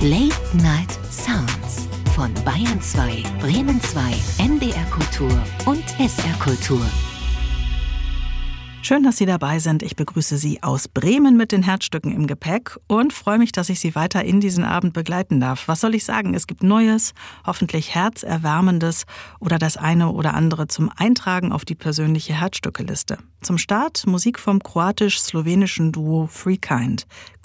Late Night Sounds von Bayern 2, Bremen 2, NDR Kultur und SR Kultur. Schön, dass Sie dabei sind. Ich begrüße Sie aus Bremen mit den Herzstücken im Gepäck und freue mich, dass ich Sie weiter in diesen Abend begleiten darf. Was soll ich sagen? Es gibt Neues, hoffentlich Herzerwärmendes oder das eine oder andere zum Eintragen auf die persönliche Herzstückeliste. Zum Start Musik vom kroatisch-slowenischen Duo Free Kind.